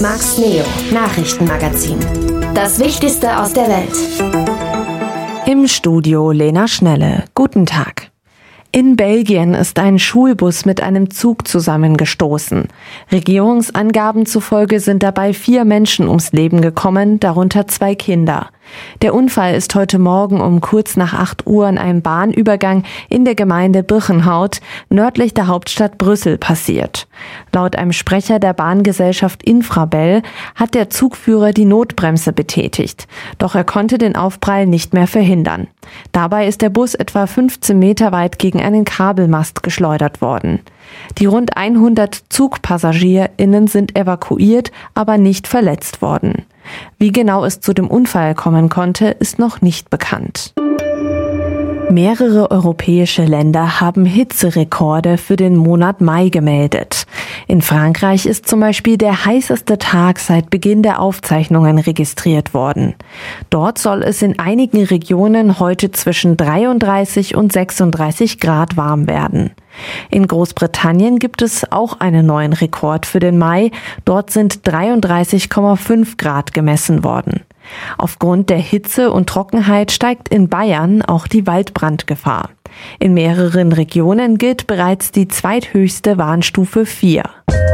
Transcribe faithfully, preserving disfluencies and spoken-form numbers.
Max Neo, Nachrichtenmagazin. Das Wichtigste aus der Welt. Im Studio Lena Schnelle. Guten Tag. In Belgien ist ein Schulbus mit einem Zug zusammengestoßen. Regierungsangaben zufolge sind dabei vier Menschen ums Leben gekommen, darunter zwei Kinder. Der Unfall ist heute Morgen um kurz nach acht Uhr an einem Bahnübergang in der Gemeinde Birchenhout, nördlich der Hauptstadt Brüssel, passiert. Laut einem Sprecher der Bahngesellschaft Infrabel hat der Zugführer die Notbremse betätigt. Doch er konnte den Aufprall nicht mehr verhindern. Dabei ist der Bus etwa fünfzehn Meter weit gegen einen Kabelmast geschleudert worden. Die rund hundert ZugpassagierInnen sind evakuiert, aber nicht verletzt worden. Wie genau es zu dem Unfall kommen konnte, ist noch nicht bekannt. Mehrere europäische Länder haben Hitzerekorde für den Monat Mai gemeldet. In Frankreich ist zum Beispiel der heißeste Tag seit Beginn der Aufzeichnungen registriert worden. Dort soll es in einigen Regionen heute zwischen dreiunddreißig und sechsunddreißig Grad warm werden. In Großbritannien gibt es auch einen neuen Rekord für den Mai. Dort sind dreiunddreißig Komma fünf Grad gemessen worden. Aufgrund der Hitze und Trockenheit steigt in Bayern auch die Waldbrandgefahr. In mehreren Regionen gilt bereits die zweithöchste Warnstufe vier.